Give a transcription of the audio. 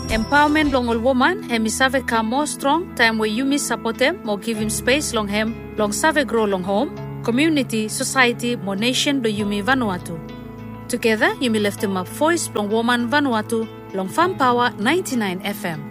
Empowerment long all woman, hemi save ka more strong, time where you miss support them, more give him space long hem, long save grow long home, community, society, more nation do yumi Vanuatu. Together, yumi left him up voice long woman Vanuatu, long Farm Power 99 FM.